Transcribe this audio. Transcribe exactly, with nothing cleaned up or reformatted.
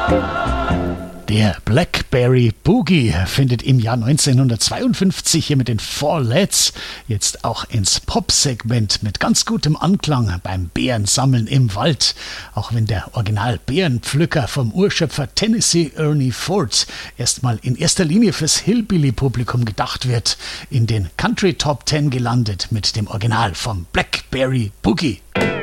Der Blackberry Boogie findet im Jahr neunzehnhundertzweiundfünfzig hier mit den Four Lads jetzt auch ins Pop-Segment mit ganz gutem Anklang beim Beerensammeln im Wald. Auch wenn der Original-Beerenpflücker vom Urschöpfer Tennessee Ernie Ford erstmal in erster Linie fürs Hillbilly-Publikum gedacht wird, in den Country Top Ten gelandet mit dem Original vom Blackberry Boogie.